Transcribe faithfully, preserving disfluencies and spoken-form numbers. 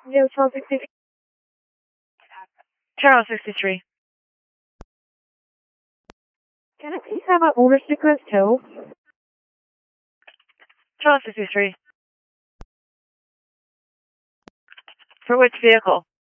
zero twelve sixty-three. Channel sixty-three. Can I please have an owner sticker too? Channel sixty-three. For which vehicle?